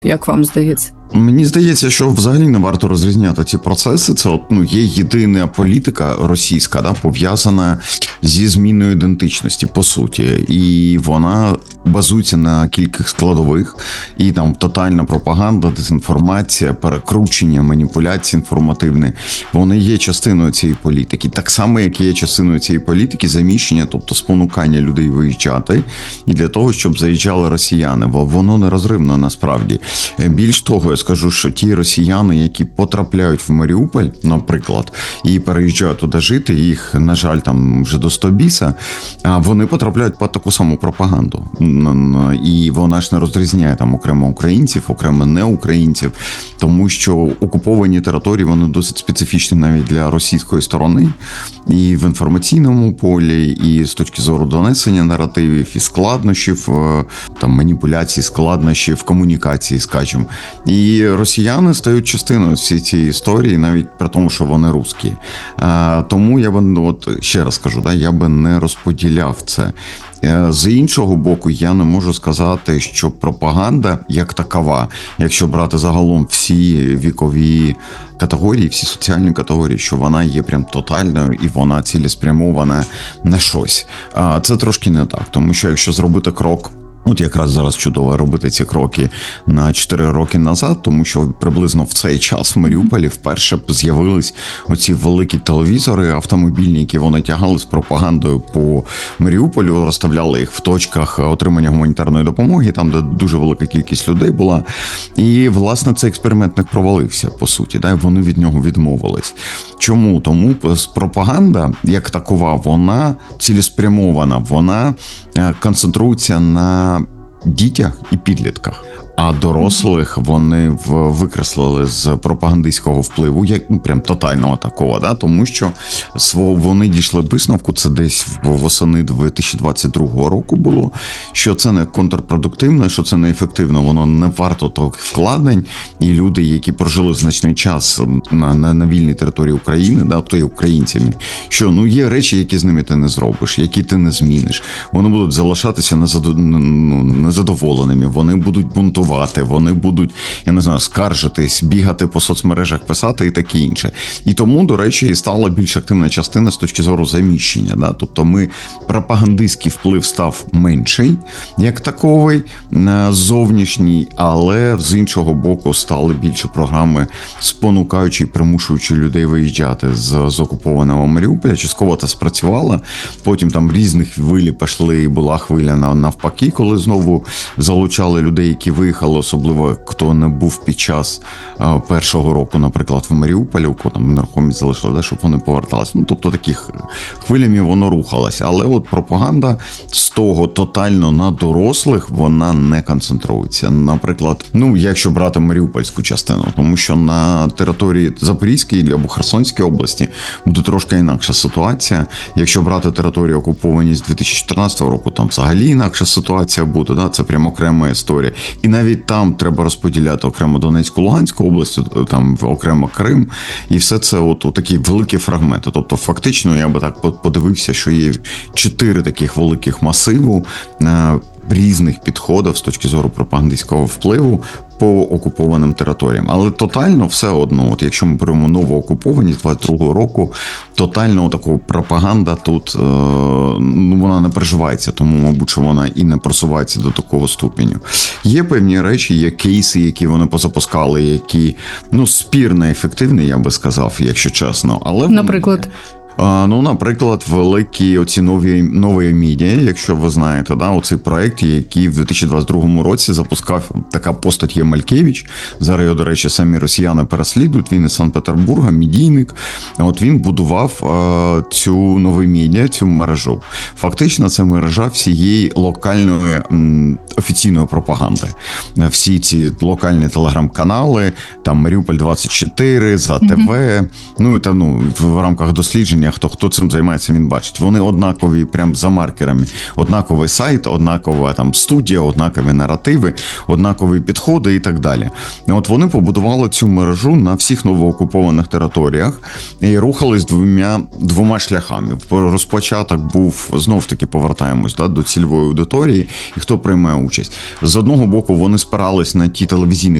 Як вам здається? Мені здається, що взагалі не варто розрізняти ці процеси. Це є єдина політика російська, пов'язана зі зміною ідентичності, по суті, і вона базується на кількох складових, і там тотальна пропаганда, дезінформація, перекручення, маніпуляції інформативні. Вони є частиною цієї політики. Так само, як є частиною цієї політики заміщення, тобто спонукання людей виїжджати, і для того, щоб заїжджали росіяни. Бо воно нерозривно насправді. Більш того, я скажу, що ті росіяни, які потрапляють в Маріуполь, наприклад, і переїжджають туди жити, їх, на жаль, там вже до 100 біса, вони потрапляють під таку саму пропаганду. І вона ж не розрізняє там окремо українців, окремо неукраїнців, тому що окуповані території, вони досить специфічні навіть для російської сторони, і в інформаційному полі, і з точки зору донесення наративів, і складнощів, там маніпуляцій, складнощів, комунікації, скажімо. І росіяни стають частиною всієї цієї історії, навіть при тому, що вони русські. Тому я би, ще раз кажу, я би не розподіляв це. З іншого боку, я не можу сказати, що пропаганда як такова, якщо брати загалом всі вікові категорії, всі соціальні категорії, що вона є прям тотальною і вона цілеспрямована на щось. Це трошки не так, тому що якщо зробити крок, якраз зараз чудово робити ці кроки на 4 роки назад, тому що приблизно в цей час в Маріуполі вперше з'явились оці великі телевізори автомобільні, які вони тягали з пропагандою по Маріуполю, розставляли їх в точках отримання гуманітарної допомоги, там, де дуже велика кількість людей була. І, власне, цей експеримент не провалився, по суті, вони від нього відмовились. Чому? Тому пропаганда, як такова, вона цілеспрямована, вона концентрується на дітях і підлітках. А дорослих вони викреслили з пропагандистського впливу, як прям тотального такого, тому що вони дійшли висновку, це десь восени 2022 року було, що це не контрпродуктивно, що це неефективно, воно не варто того вкладень, і люди, які прожили значний час на вільній території України, то є українцями, що є речі, які з ними ти не зробиш, які ти не зміниш. Вони будуть залишатися незадоволеними, вони будуть бунтувати, вони будуть, я не знаю, скаржитись, бігати по соцмережах, писати і таке інше. І тому, до речі, і стала більш активна частина з точки зору заміщення. Тобто пропагандистський вплив став менший, як таковий, зовнішній, але з іншого боку стали більше програми, спонукаючи і примушуючи людей виїжджати з окупованого Маріуполя. Частково це спрацювало, потім там різних хвилі пішли, і була хвиля навпаки, коли знову залучали людей, які виїхали, особливо хто не був під час першого року, наприклад, в Маріуполі, у кого там нерухомість залишили, щоб вони поверталися. Тобто таких хвилями воно рухалося. Але пропаганда з того тотально на дорослих, вона не концентрується. Наприклад, якщо брати Маріупольську частину, тому що на території Запорізької або Херсонської області буде трошки інакша ситуація. Якщо брати територію окуповані з 2014 року, там взагалі інакша ситуація буде, це прямо окрема історія. І навіть там треба розподіляти окремо Донецьку, Луганську область, там окремо Крим, і все це такі великі фрагменти. Тобто фактично я би так подивився, що є 4 таких великих масиву різних підходів з точки зору пропагандистського впливу по окупованим територіям. Але тотально все одно, якщо ми беремо новоокуповані з 22-го року, тотально такого пропаганда тут, вона не переживається, тому, мабуть, що вона і не просувається до такого ступеню. Є певні речі, є кейси, які вони позапускали, які, спірно ефективні, я би сказав, якщо чесно. Але наприклад? Наприклад, великі оці нові медіа, якщо ви знаєте, оцей проект, який в 2022 році запускав така постать є Малькевич. Зараз його, до речі, самі росіяни переслідують, він із Санкт-Петербурга, медійник. Він будував цю нові медіа, цю мережу. Фактично, це мережа всієї локальної офіційної пропаганди. Всі ці локальні телеграм-канали, там Маріуполь 24, ЗА ТВ, в рамках досліджень дослідження, хто цим займається, він бачить. Вони однакові прям за маркерами. Однаковий сайт, однакова там студія, однакові наративи, однакові підходи і так далі. І от вони побудували цю мережу на всіх новоокупованих територіях і рухались двома шляхами. Розпочаток був, знов-таки повертаємось до цільової аудиторії і хто приймає участь. З одного боку, вони спирались на ті телевізійні